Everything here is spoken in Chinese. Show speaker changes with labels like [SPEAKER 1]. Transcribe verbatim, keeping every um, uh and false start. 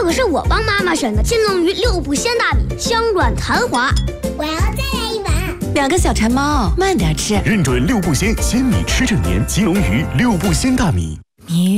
[SPEAKER 1] 可是我帮妈妈选的金龙鱼六步鲜大米，香软弹滑。
[SPEAKER 2] 我要再来一碗。
[SPEAKER 3] 两个小馋猫，慢点吃。
[SPEAKER 4] 认准六步鲜，鲜米吃正年，金龙鱼六步鲜大米。
[SPEAKER 3] 你。